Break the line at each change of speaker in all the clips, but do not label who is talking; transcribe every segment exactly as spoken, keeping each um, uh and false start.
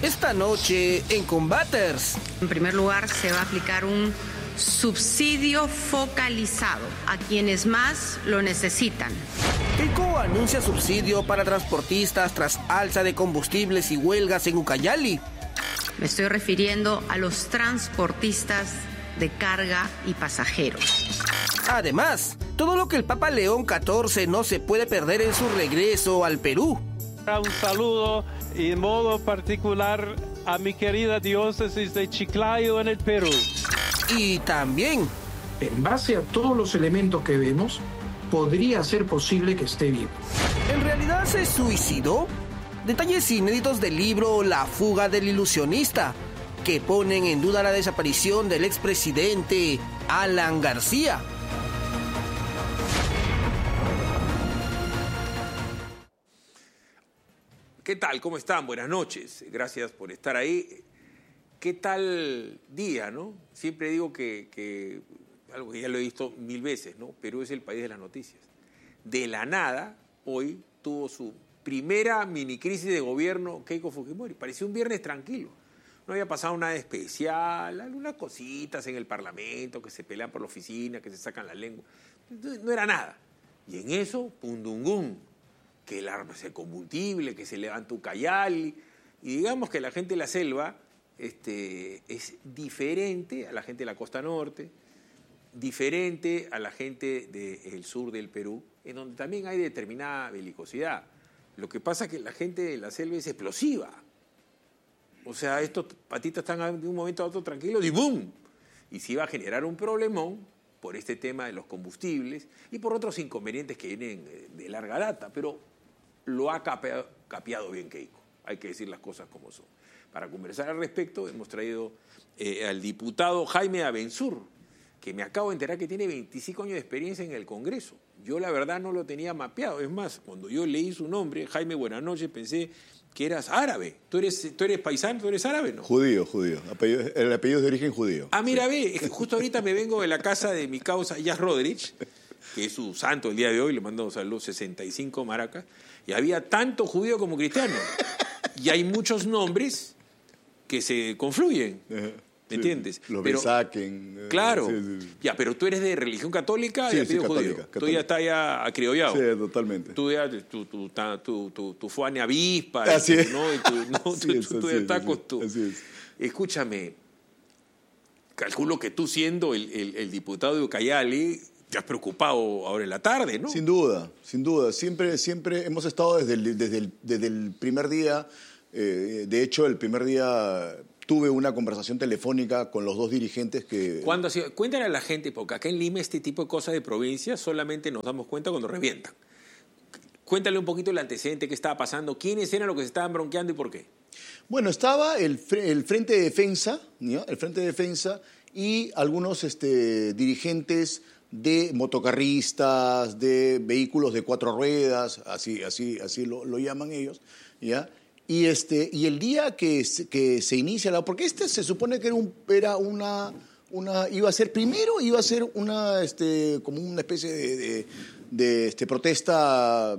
Esta noche en Combaters.
En primer lugar, se va a aplicar un subsidio focalizado a quienes más lo necesitan.
Keiko anuncia subsidio para transportistas tras alza de combustibles y huelgas en Ucayali.
Me estoy refiriendo a los transportistas de carga y pasajeros.
Además, todo lo que el Papa León catorce no se puede perder en su regreso al Perú.
Un saludo y de modo particular a mi querida diócesis de Chiclayo en el Perú.
Y también,
en base a todos los elementos que vemos, podría ser posible que esté vivo.
¿En realidad se suicidó? Detalles inéditos del libro La fuga del ilusionista, que ponen en duda la desaparición del expresidente Alan García.
¿Qué tal? ¿Cómo están? Buenas noches. Gracias por estar ahí. ¿Qué tal día, no? Siempre digo que, que algo que ya lo he visto mil veces, ¿no? Perú es el país de las noticias. De la nada, hoy tuvo su primera mini crisis de gobierno Keiko Fujimori. Parecía un viernes tranquilo. No había pasado nada especial, algunas cositas en el Parlamento, que se pelean por la oficina, que se sacan la lengua. No era nada. Y en eso, pundungún, que el arma es el combustible, que se levanta Ucayali. Y digamos que la gente de la selva este, es diferente a la gente de la costa norte, diferente a la gente del sur del Perú, en donde también hay determinada belicosidad. Lo que pasa es que la gente de la selva es explosiva. O sea, estos patitas están de un momento a otro tranquilos y ¡boom! Y se iba a generar un problemón por este tema de los combustibles y por otros inconvenientes que vienen de larga data. Pero lo ha capeado, capeado bien Keiko. Hay que decir las cosas como son. Para conversar al respecto hemos traído eh, al diputado Jaime Abensur, que me acabo de enterar que tiene veinticinco años de experiencia en el Congreso. Yo la verdad no lo tenía mapeado. Es más, cuando yo leí su nombre, Jaime Buenas noches, pensé que eras árabe. ¿Tú eres, tú eres paisano? ¿Tú eres árabe, no?
Judío, judío. Apellido, el apellido es de origen judío.
Ah, mira, sí. Ve, es que justo ahorita me vengo de la casa de mi causa, Jazz Rodríguez, que es su santo el día de hoy, le mando saludos, sesenta y cinco maracas, y había tanto judío como cristiano. Y hay muchos nombres que se confluyen. ¿Me sí, entiendes?
Los
pero,
besaquen.
Claro.
Sí, sí.
Ya, pero tú eres de religión católica
sí,
y apellido
sí,
judío.
Católica, católica.
Tú ya estás ya acriollado.
Sí, totalmente.
Tú ya, tu, tu, tu, tu, tu fue a avispa.
Así es.
¿No? Y tú, no,
así
tú,
es,
tú, tú
así
ya
es,
estás
así
con tu...
Así es.
Escúchame, calculo que tú siendo el, el, el diputado de Ucayali te has preocupado ahora en la tarde, ¿no?
Sin duda, sin duda. Siempre, siempre hemos estado desde el, desde el, desde el primer día. Eh, de hecho, el primer día tuve una conversación telefónica con los dos dirigentes que...
¿Cuándo ha sido? Cuéntale a la gente, porque acá en Lima este tipo de cosas de provincia solamente nos damos cuenta cuando revientan. Cuéntale un poquito el antecedente, qué estaba pasando, quiénes eran los que se estaban bronqueando y por qué.
Bueno, estaba el, el Frente de Defensa, ¿no? El Frente de Defensa y algunos este, dirigentes de motocarristas, de vehículos de cuatro ruedas, así, así, así lo, lo llaman ellos, ¿ya? Y, este, y el día que, que se inicia la... Porque este se supone que era, un, era una, una... Iba a ser primero, iba a ser una, este, como una especie de, de, de este, protesta,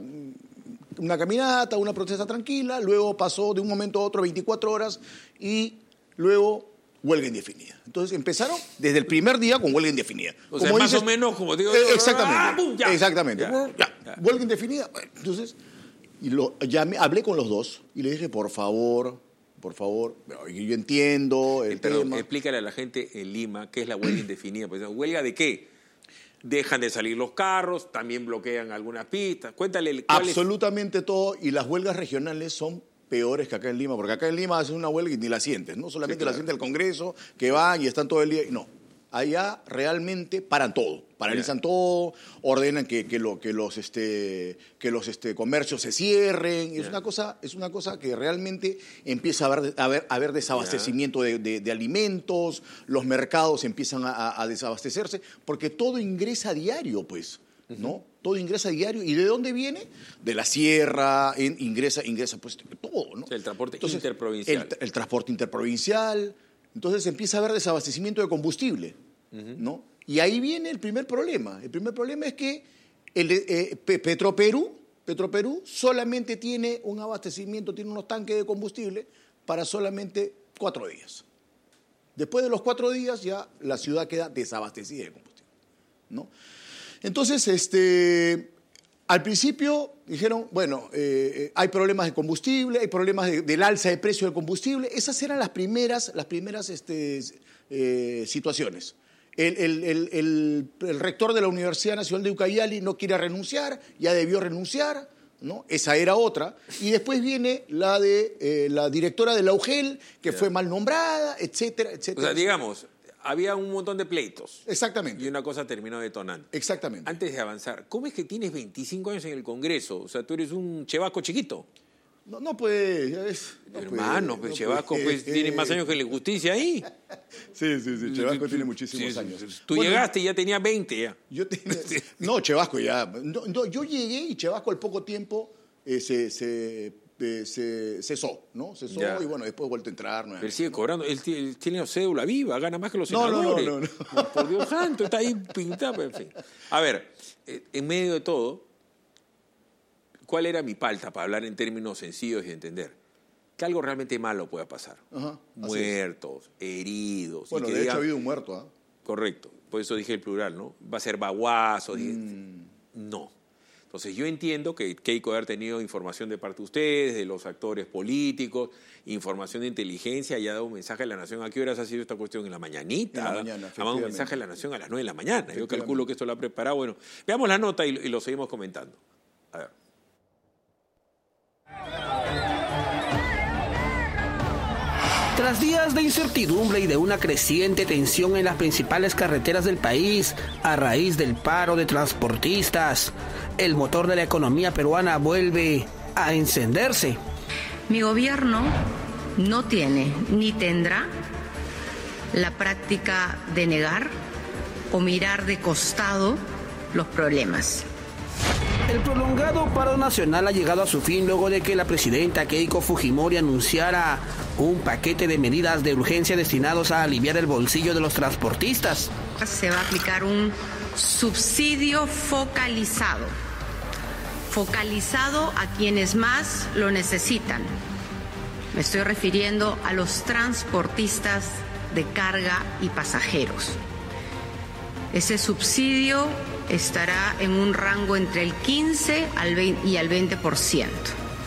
una caminata, una protesta tranquila, luego pasó de un momento a otro veinticuatro horas y luego huelga indefinida. Entonces empezaron desde el primer día con huelga indefinida.
O sea,
como
más
dices,
o menos, como digo...
Eh, exactamente,
¡ah, pum, ya!
exactamente.
Ya,
ya, ya. Huelga indefinida. Entonces... Y lo, ya me, hablé con los dos y le dije, por favor, por favor, yo entiendo el
Perdón,
tema.
Explícale a la gente en Lima qué es la huelga indefinida. Pues, ¿huelga de qué? Dejan de salir los carros, también bloquean algunas pistas. Cuéntale cuál
Absolutamente es... todo, y las huelgas regionales son peores que acá en Lima, porque acá en Lima hacen una huelga y ni la sientes, no solamente sí, claro. La siente el Congreso, que van y están todo el día, no. Allá realmente paran todo, paralizan yeah. todo, ordenan que, que, lo, que los, este, que los este, comercios se cierren. Yeah. Es, una cosa, es una cosa que realmente empieza a haber, a haber, a haber desabastecimiento yeah. de, de, de alimentos, los mercados empiezan a, a desabastecerse, porque todo ingresa a diario, pues, ¿no? Uh-huh. Todo ingresa a diario. ¿Y de dónde viene? De la sierra, en, ingresa, ingresa pues todo, ¿no?
El transporte
Entonces,
interprovincial.
El, el transporte interprovincial. Entonces empieza a haber desabastecimiento de combustible, uh-huh. ¿no? Y ahí viene el primer problema. El primer problema es que el, eh, Petroperú, Petroperú solamente tiene un abastecimiento, tiene unos tanques de combustible para solamente cuatro días. Después de los cuatro días ya la ciudad queda desabastecida de combustible, ¿no? Entonces, este, al principio dijeron, bueno, eh, hay problemas de combustible, hay problemas de, del alza de precio del combustible. Esas eran las primeras, las primeras este, eh, situaciones. El, el, el, el, el rector de la Universidad Nacional de Ucayali no quiere renunciar, ya debió renunciar, ¿no? Esa era otra. Y después viene la de eh, la directora de la U G E L, que yeah. fue mal nombrada, etcétera, etcétera.
O sea, digamos, había un montón de pleitos.
Exactamente.
Y una cosa terminó detonando.
Exactamente.
Antes de avanzar, ¿cómo es que tienes veinticinco años en el Congreso? O sea, tú eres un chevasco chiquito.
No, no puede, ya ves. No
Hermano,
puede,
pues
no
Chevasco
puede.
pues, tiene más años que la justicia ahí.
Sí, sí, sí, Chevasco tiene muchísimos
sí,
años.
Tú bueno, llegaste y ya tenía veinte ya.
Yo tenía, no, Chevasco ya. No, no, yo llegué y Chevasco al poco tiempo eh, se, se, eh, se cesó, ¿no? Cesó ya. Y bueno, después vuelto a entrar. ¿No?
Pero sigue cobrando, él, él tiene cédula viva, gana más que los senadores.
No, no, no. no, no.
Por Dios santo, está ahí pintado, en fin. A ver, en medio de todo, ¿cuál era mi palta para hablar en términos sencillos y entender? Que algo realmente malo pueda pasar. Ajá, muertos, heridos.
Bueno,
y que
de
digan,
hecho ha habido un muerto. ¿eh?
Correcto, por eso dije el plural, ¿no? Va a ser baguazos. Mm. No. Entonces yo entiendo que Keiko debe haber tenido información de parte de ustedes, de los actores políticos, información de inteligencia, y ha dado un mensaje a la Nación. ¿A qué horas ha sido esta cuestión? En la mañanita.
En la mañana,
ha dado un mensaje a la Nación a las nueve de la mañana. Yo calculo que esto lo ha preparado. Bueno, veamos la nota y, y lo seguimos comentando. A ver.
Tras días de incertidumbre y de una creciente tensión en las principales carreteras del país, a raíz del paro de transportistas, el motor de la economía peruana vuelve a encenderse.
Mi gobierno no tiene ni tendrá la práctica de negar o mirar de costado los problemas.
El prolongado paro nacional ha llegado a su fin luego de que la presidenta Keiko Fujimori anunciara un paquete de medidas de urgencia destinados a aliviar el bolsillo de los transportistas.
Se va a aplicar un subsidio focalizado, focalizado a quienes más lo necesitan. Me estoy refiriendo a los transportistas de carga y pasajeros. Ese subsidio estará en un rango entre el quince y el veinte por ciento.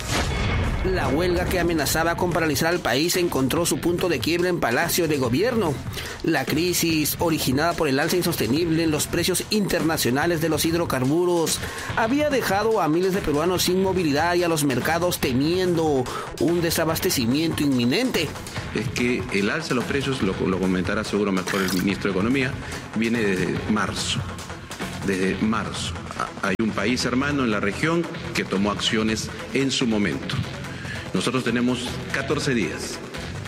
La huelga que amenazaba con paralizar al país encontró su punto de quiebre en Palacio de Gobierno. La crisis, originada por el alza insostenible en los precios internacionales de los hidrocarburos, había dejado a miles de peruanos sin movilidad y a los mercados temiendo un desabastecimiento inminente.
Es que el alza de los precios, lo, lo comentará seguro mejor el ministro de Economía, viene desde marzo. Desde marzo. Hay un país hermano en la región que tomó acciones en su momento. Nosotros tenemos catorce días.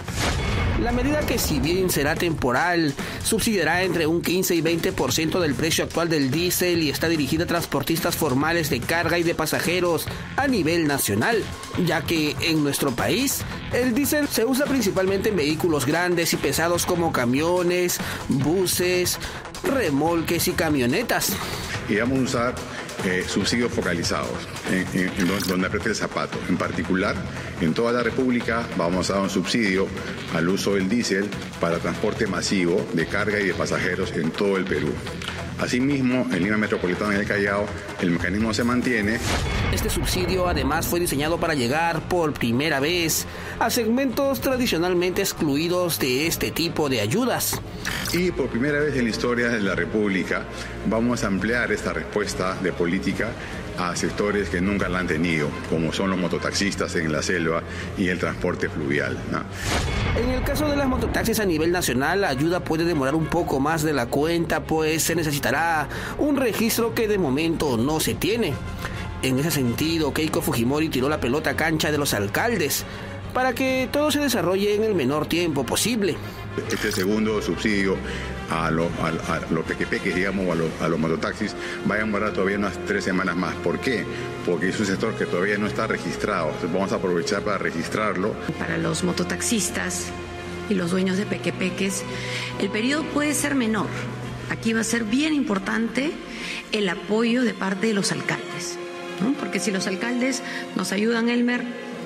La medida, que si bien será temporal, subsidiará entre un quince y veinte por ciento del precio actual del diésel y está dirigida a transportistas formales de carga y de pasajeros a nivel nacional, ya que en nuestro país el diésel se usa principalmente en vehículos grandes y pesados como camiones, buses, remolques y camionetas.
Y vamos a usar eh, subsidios focalizados, en, en, en donde, donde apriete el zapato. En particular, en toda la República vamos a dar un subsidio al uso del diésel para transporte masivo de carga y de pasajeros en todo el Perú. Asimismo, en Lima Metropolitana y el Callao, el mecanismo se mantiene.
Este subsidio además fue diseñado para llegar por primera vez a segmentos tradicionalmente excluidos de este tipo de ayudas.
Y por primera vez en la historia de la República vamos a ampliar esta respuesta de política a sectores que nunca la han tenido, como son los mototaxistas en la selva y el transporte fluvial, ¿no?
En el caso de las mototaxis a nivel nacional, la ayuda puede demorar un poco más de la cuenta, pues se necesitará un registro que de momento no se tiene. En ese sentido, Keiko Fujimori tiró la pelota a cancha de los alcaldes para que todo se desarrolle en el menor tiempo posible.
Este segundo subsidio a, lo, a, a los pequepeques, digamos, a, lo, a los mototaxis, va a demorar todavía unas tres semanas más. ¿Por qué? Porque es un sector que todavía no está registrado. Entonces vamos a aprovechar para registrarlo.
Para los mototaxistas y los dueños de pequepeques, el periodo puede ser menor. Aquí va a ser bien importante el apoyo de parte de los alcaldes, ¿no? Porque si los alcaldes nos ayudan, Elmer,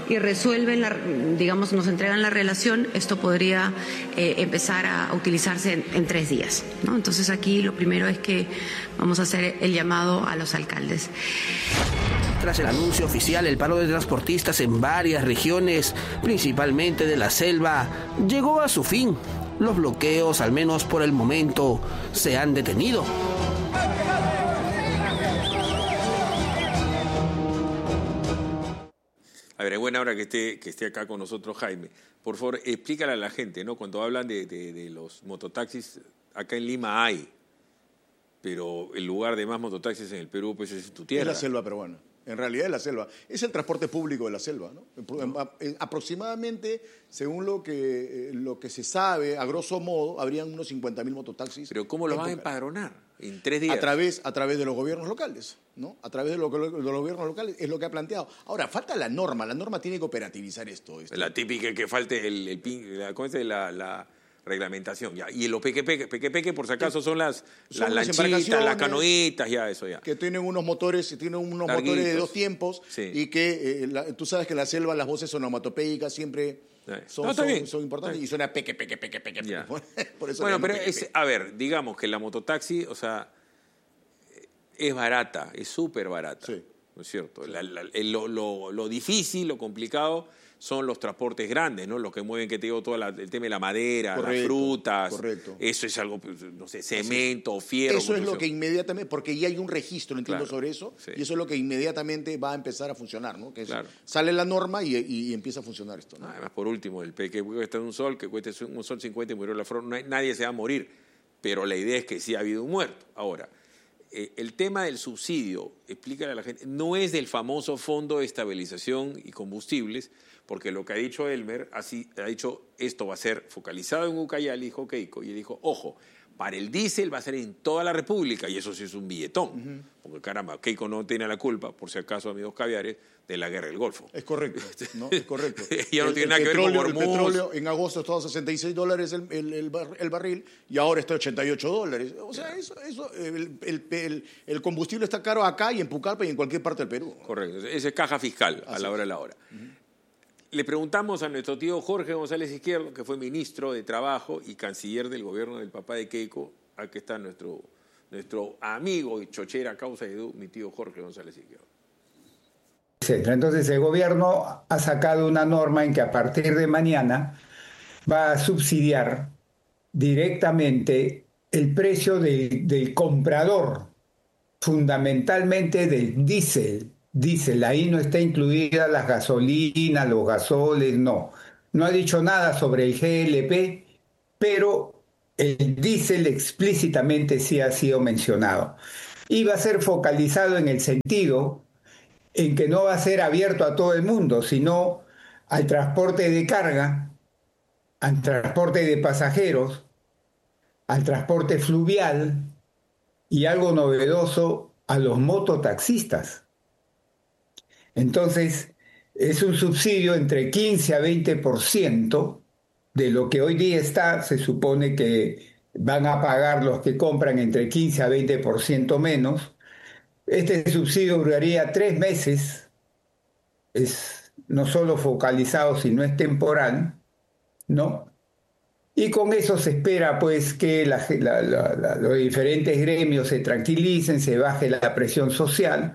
y resuelven, la, digamos, nos entregan la relación, esto podría eh, empezar a utilizarse en, en tres días, ¿no? Entonces aquí lo primero es que vamos a hacer el llamado a los alcaldes.
Tras el anuncio oficial, el paro de transportistas en varias regiones, principalmente de la selva, llegó a su fin. Los bloqueos, al menos por el momento, se han detenido.
A ver, es buena hora que esté, que esté acá con nosotros Jaime. Por favor, explícale a la gente, ¿no? Cuando hablan de, de, de los mototaxis, acá en Lima hay, pero el lugar de más mototaxis en el Perú, pues es tu tierra.
Es la selva peruana. En realidad es la selva. Es el transporte público de la selva, ¿no? Aproximadamente, según lo que, lo que se sabe, a grosso modo, habrían unos cincuenta mil mototaxis.
¿Pero cómo lo van a empadronar? En tres días.
A través, a través de los gobiernos locales, ¿no? A través de, lo, de los gobiernos locales es lo que ha planteado. Ahora, falta la norma. La norma tiene que operativizar esto. esto.
La típica que falte el, el, el la, ¿cómo es? la, la reglamentación. Ya. Y los pequepeque, pequepeque, por si acaso, son las, son las lanchitas, las canoitas, ya eso ya.
Que tienen unos motores, tienen unos Larguitos. motores de dos tiempos, sí. Y que eh, la, tú sabes que en la selva las voces onomatopeicas siempre son, no, son, son importantes y suena peque, peque, peque, peque. Ya.
Por eso bueno, pero peque, es, peque. A ver, digamos que la mototaxi, o sea, es barata, es súper barata, sí. ¿No es cierto? La, la, lo, lo, lo difícil, lo complicado son los transportes grandes, ¿no? Los que mueven, que te digo, todo la, el tema de la madera, correcto, las frutas. Correcto. Eso es algo, no sé, cemento, fierro.
Eso es lo que inmediatamente, porque ya hay un registro, entiendo, claro, sobre eso, sí. Y eso es lo que inmediatamente va a empezar a funcionar, ¿no? Que es, claro. Sale la norma y, y, y empieza a funcionar esto, ¿no?
Además, por último, el que cuesta un sol, que cueste un sol cincuenta y murió la flor, no hay, nadie se va a morir, pero la idea es que sí ha habido un muerto. Ahora, eh, el tema del subsidio, explícale a la gente, no es del famoso Fondo de Estabilización y Combustibles, porque lo que ha dicho Elmer, así, ha dicho, esto va a ser focalizado en Ucayali, dijo Keiko, y él dijo, ojo, para el diésel va a ser en toda la República, y eso sí es un billetón, uh-huh. Porque caramba, Keiko no tiene la culpa, por si acaso, amigos caviares, de la guerra del Golfo.
Es correcto, ¿no? Es correcto.
Ya no
el,
tiene nada que ver con Hormuz.
El petróleo en agosto estaba a sesenta y seis dólares el, el, el, bar, el barril, y ahora está a ochenta y ocho dólares. O sea, eso, eso el, el, el, el combustible está caro acá y en Pucallpa y en cualquier parte del Perú.
Correcto, esa es caja fiscal a la hora de la hora. Uh-huh. Le preguntamos a nuestro tío Jorge González Izquierdo, que fue ministro de Trabajo y canciller del gobierno del papá de Keiko. Aquí está nuestro, nuestro amigo y chochera causa de mi tío Jorge González Izquierdo.
Entonces el gobierno ha sacado una norma en que a partir de mañana va a subsidiar directamente el precio de, del comprador, fundamentalmente del diésel. Diésel, ahí no está incluida las gasolinas, los gasoles, no. No ha dicho nada sobre el G L P, pero el diésel explícitamente sí ha sido mencionado. Y va a ser focalizado en el sentido en que no va a ser abierto a todo el mundo, sino al transporte de carga, al transporte de pasajeros, al transporte fluvial y algo novedoso, a los mototaxistas. Entonces, es un subsidio entre quince a veinte por ciento de lo que hoy día está. Se supone que van a pagar los que compran entre quince a veinte por ciento menos. Este subsidio duraría tres meses. Es no solo focalizado, sino es temporal, ¿no? Y con eso se espera, pues, que la, la, la, la, los diferentes gremios se tranquilicen, se baje la presión social.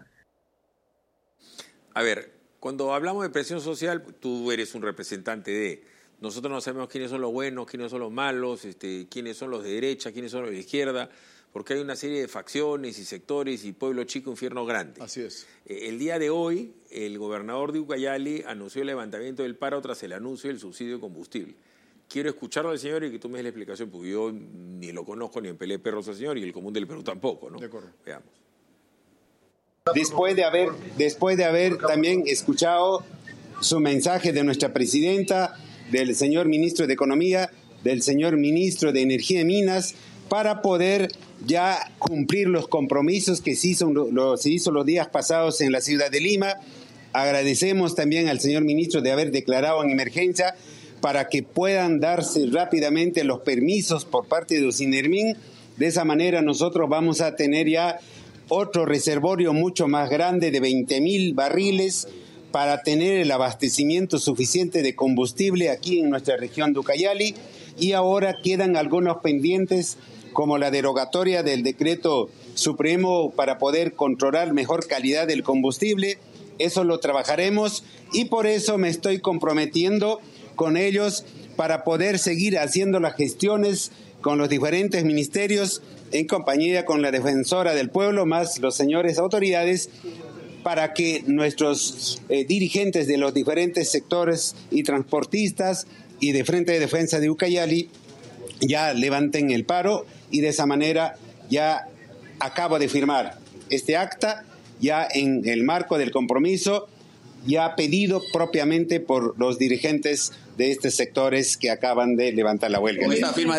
A ver, cuando hablamos de presión social, tú eres un representante de... Nosotros no sabemos quiénes son los buenos, quiénes son los malos, este, quiénes son los de derecha, quiénes son los de izquierda, porque hay una serie de facciones y sectores y pueblo chico, infierno grande.
Así es.
Eh, el día de hoy, el gobernador de Ucayali anunció el levantamiento del paro tras el anuncio del subsidio de combustible. Quiero escucharlo al señor y que tú me des la explicación, porque yo ni lo conozco ni en pelea de perros al señor y el común del Perú tampoco, ¿no?
De acuerdo.
Veamos.
Después de haber, después de haber también escuchado su mensaje de nuestra presidenta, del señor ministro de Economía, del señor ministro de Energía y Minas, para poder ya cumplir los compromisos que se hizo, lo, se hizo los días pasados en la ciudad de Lima. Agradecemos también al señor ministro de haber declarado en emergencia para que puedan darse rápidamente los permisos por parte de Osinermin. De esa manera nosotros vamos a tener ya otro reservorio mucho más grande de veinte mil barriles para tener el abastecimiento suficiente de combustible aquí en nuestra región de Ucayali, y ahora quedan algunos pendientes como la derogatoria del decreto supremo para poder controlar mejor calidad del combustible. Eso lo trabajaremos y por eso me estoy comprometiendo con ellos para poder seguir haciendo las gestiones con los diferentes ministerios en compañía con la defensora del pueblo más los señores autoridades, para que nuestros eh, dirigentes de los diferentes sectores y transportistas y de Frente de Defensa de Ucayali ya levanten el paro, y de esa manera ya acabo de firmar este acta ya en el marco del compromiso ya pedido propiamente por los dirigentes de estos sectores que acaban de levantar la huelga.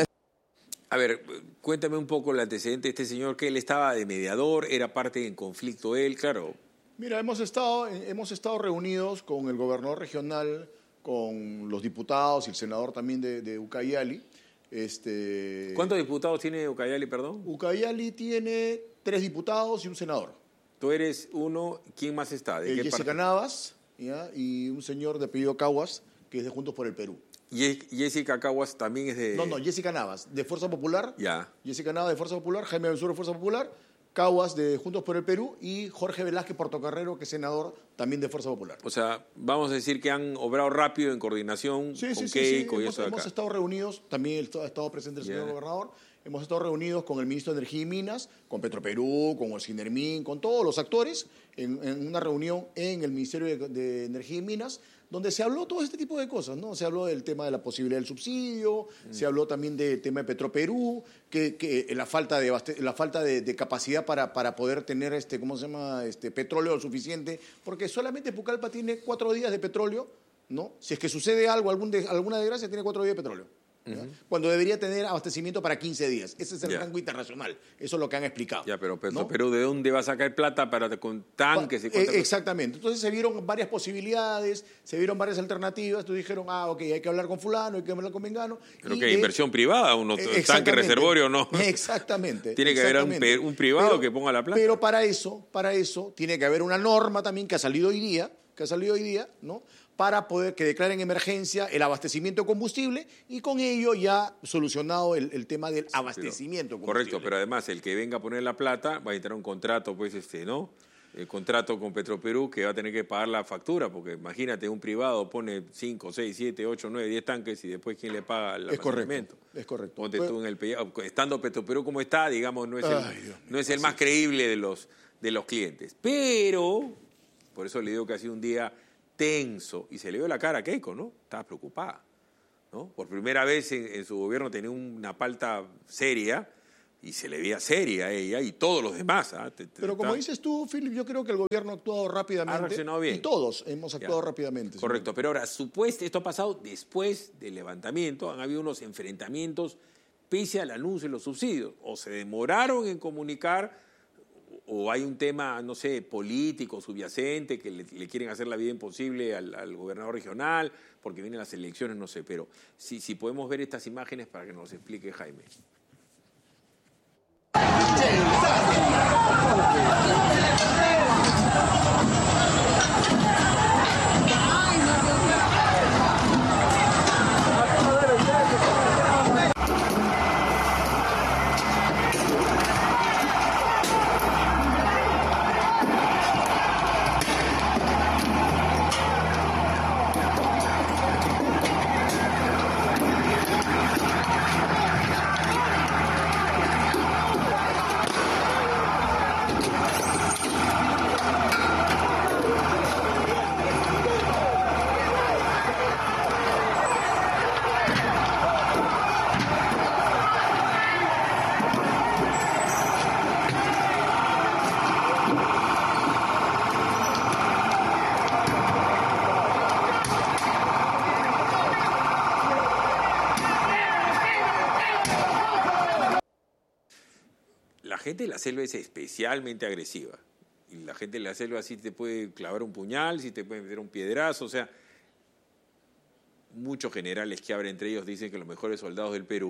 A ver, cuéntame un poco el antecedente de este señor, que él estaba de mediador, era parte en conflicto él, claro.
Mira, hemos estado, hemos estado reunidos con el gobernador regional, con los diputados y el senador también de, de Ucayali. Este...
¿Cuántos diputados tiene Ucayali, perdón?
Ucayali tiene tres diputados y un senador.
Tú eres uno, ¿quién más está? ¿De
eh,
qué
Jessica
parte?
Navas, ¿ya? Y un señor de apellido Caguas, que es de Juntos por el Perú.
¿Y Jessica Caguas también es de...?
No, no, Jessica Navas, de Fuerza Popular.
Ya.
Jessica Navas de Fuerza Popular, Jaime Benzuro de Fuerza Popular, Caguas de Juntos por el Perú y Jorge Velázquez Portocarrero, que es senador también de Fuerza Popular.
O sea, vamos a decir que han obrado rápido en coordinación
sí,
con
sí, sí,
Keiko
sí.
y
hemos,
eso de acá.
Hemos estado reunidos, también ha estado presente el señor yeah. gobernador, hemos estado reunidos con el ministro de Energía y Minas, con Petroperú, con Olsinermin, con todos los actores, en, en una reunión en el Ministerio de, de Energía y Minas, donde se habló todo este tipo de cosas, ¿no? Se habló del tema de la posibilidad del subsidio, mm. se habló también del tema de Petroperú, que, que la falta de la falta de, de capacidad para, para poder tener este, ¿cómo se llama? Este petróleo suficiente, porque solamente Pucallpa tiene cuatro días de petróleo, ¿no? Si es que sucede algo, algún de, alguna desgracia, tiene cuatro días de petróleo. ¿Ya? Uh-huh. Cuando debería tener abastecimiento para quince días. Ese es el yeah. rango internacional. Eso es lo que han explicado.
Ya, pero Petro,
¿no?
Perú, ¿de dónde va a sacar plata para con tanques? Y
eh, exactamente. Entonces se vieron varias posibilidades, se vieron varias alternativas. Entonces dijeron, ah, ok, hay que hablar con fulano, hay que hablar con mengano.
Pero y que de, inversión privada, unos eh, tanques reservorio, ¿no?
Exactamente.
Tiene que
exactamente.
haber un, un privado
pero,
que ponga la plata.
Pero para eso, para eso, tiene que haber una norma también que ha salido hoy día, que ha salido hoy día, ¿no? Para poder que declaren emergencia el abastecimiento de combustible y con ello ya solucionado el, el tema del abastecimiento de combustible.
Correcto, pero además el que venga a poner la plata va a entrar un contrato, pues, este, ¿no? El contrato con Petroperú que va a tener que pagar la factura, porque imagínate, un privado pone cinco, seis, siete, ocho, nueve, diez tanques y después ¿quién le paga el
es
abastecimiento?
Correcto, es correcto.
Ponte
pues,
tú en el estando Petroperú como está, digamos, no es el,
ay, Dios,
no es el más creíble de los, de los clientes. Pero, por eso le digo que ha sido un día tenso, y se le vio la cara a Keiko, ¿no? Estaba preocupada, ¿no? Por primera vez en, en su gobierno tenía una falta seria, y se le veía seria a ella y todos los demás. ¿eh? Te, te,
Pero como
está...
dices tú, Philip, yo creo que el gobierno ha actuado rápidamente.
Ha reaccionado bien.
Y todos hemos actuado
ya.
rápidamente.
Correcto,
¿sí?
pero ahora, supuesto, esto ha pasado después del levantamiento, han habido unos enfrentamientos pese al anuncio de los subsidios, o se demoraron en comunicar, o hay un tema, no sé, político, subyacente, que le, le quieren hacer la vida imposible al, al gobernador regional, porque vienen las elecciones, no sé, pero si, si podemos ver estas imágenes para que nos explique Jaime. La gente de la selva es especialmente agresiva. Y la gente de la selva sí te puede clavar un puñal, sí te puede meter un piedrazo. O sea, muchos generales que hablan entre ellos dicen que los mejores soldados del Perú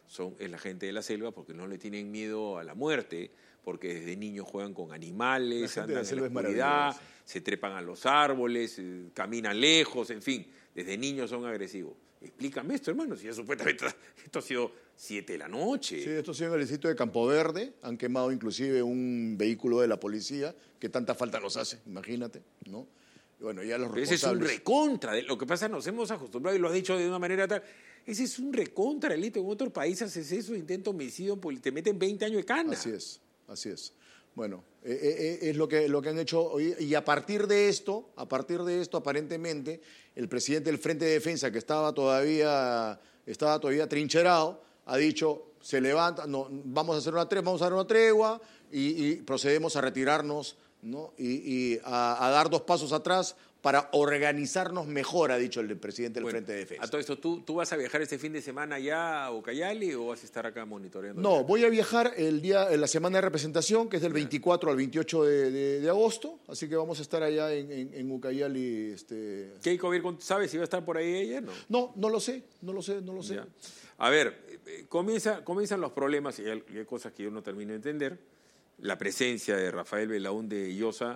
son, es la gente de la selva, porque no le tienen miedo a la muerte, porque desde niños juegan con animales, andan en la oscuridad, se trepan a los árboles, eh, caminan lejos, en fin, desde niños son agresivos. Explícame esto, hermano, si ya supuestamente esto ha sido siete de la noche.
Sí, esto ha sido en el distrito de Campo Verde, han quemado inclusive un vehículo de la policía, que tanta falta nos hace, imagínate, ¿no? Y bueno, ya los
Pero
responsables...
ese es un recontra, lo que pasa nos hemos acostumbrado, y lo has dicho de una manera tal, ese es un recontra delito, en otros países haces eso, intento homicidio, te meten veinte años de cana.
Así es, así es. Bueno, eh, eh, es lo que, lo que han hecho hoy, y a partir de esto, a partir de esto, aparentemente, el presidente del Frente de Defensa, que estaba todavía, estaba todavía trincherado, ha dicho, se levanta, no, vamos a hacer una tregua, vamos a dar una tregua, y, y procedemos a retirarnos, ¿no? y, y a, a dar dos pasos atrás para organizarnos mejor, ha dicho el presidente del
Bueno,
Frente de Defensa.
A todo esto, ¿tú, ¿tú vas a viajar este fin de semana ya a Ucayali o vas a estar acá monitoreando?
No, voy a viajar el día, en la semana de representación, que es del veinticuatro al veintiocho de, de, de agosto, así que vamos a estar allá en, en, en Ucayali. Este...
Keiko Virgo, ¿sabes si va a estar por ahí ella? No,
no, no lo sé, no lo sé, no lo sé.
Ya. A ver, eh, comienza, comienzan los problemas, y hay, y hay cosas que yo no termino de entender. La presencia de Rafael Belaúnde Llosa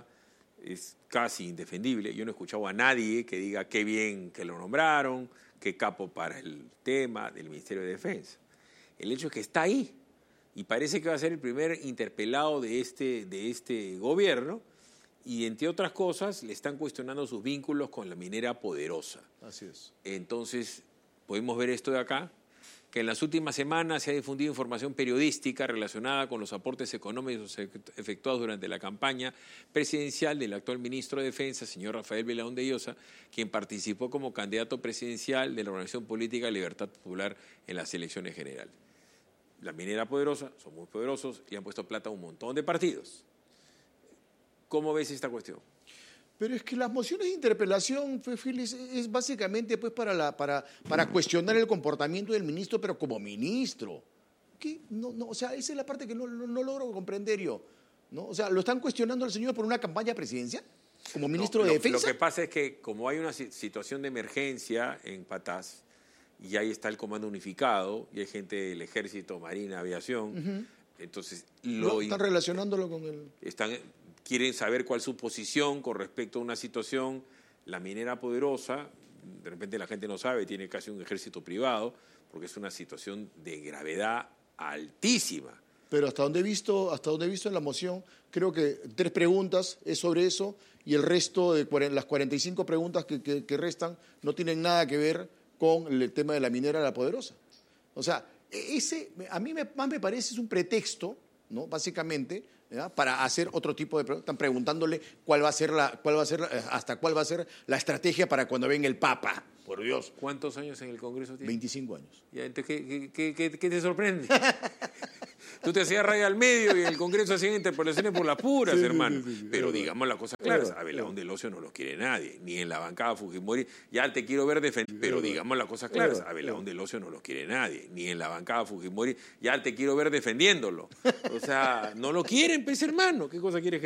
es casi indefendible. Yo no he escuchado a nadie que diga qué bien que lo nombraron, qué capo para el tema del Ministerio de Defensa. El hecho es que está ahí y parece que va a ser el primer interpelado de este, de este gobierno, y entre otras cosas le están cuestionando sus vínculos con la minera Poderosa.
Así es.
Entonces, podemos ver esto de acá, que en las últimas semanas se ha difundido información periodística relacionada con los aportes económicos efectuados durante la campaña presidencial del actual ministro de Defensa, señor Rafael Belaúnde Llosa, quien participó como candidato presidencial de la organización política Libertad Popular en las elecciones generales. La minera Poderosa, son muy poderosos y han puesto plata a un montón de partidos. ¿Cómo ves esta cuestión?
Pero es que las mociones de interpelación, Félix, es básicamente pues para, la, para, para cuestionar el comportamiento del ministro, pero como ministro. ¿Qué? No, no, o sea, esa es la parte que no, no, no logro comprender yo, ¿no? O sea, ¿lo están cuestionando al señor por una campaña presidencial? Como ministro
no,
de
lo,
Defensa.
Lo que pasa es que como hay una situación de emergencia en Patás, y ahí está el comando unificado, y hay gente del Ejército, Marina, Aviación, uh-huh. entonces... Lo
no, están relacionándolo con el...
Están... Quieren saber cuál es su posición con respecto a una situación. La minera Poderosa, de repente la gente no sabe, tiene casi un ejército privado, porque es una situación de gravedad altísima.
Pero hasta donde he visto, hasta donde he visto en la moción, creo que tres preguntas es sobre eso, y el resto de las cuarenta y cinco preguntas que, que, que restan no tienen nada que ver con el tema de la minera La Poderosa. O sea, ese a mí me, más me parece es un pretexto, ¿no? Básicamente, ¿ya? Para hacer otro tipo de preguntas. Están preguntándole cuál va a ser la, cuál va a ser, hasta cuál va a ser la estrategia para cuando venga el Papa. Por Dios.
¿Cuántos años en el Congreso tiene?
veinticinco años.
¿Y entonces qué, qué, qué, qué te sorprende? Tú te hacías radio al medio y en el Congreso hacían interpolaciones por las puras, sí, hermano. Sí, sí, sí, pero digamos las cosas claras. A Belaúnde Llosa no lo quiere nadie, ni en la bancada Fujimori. Ya te quiero ver defender. Pero digamos las cosas claras. A Belaúnde Llosa no lo quiere nadie, ni en la bancada Fujimori. Ya te quiero ver defendiéndolo. O sea, no lo quieren, pues, hermano. ¿Qué cosa quieres que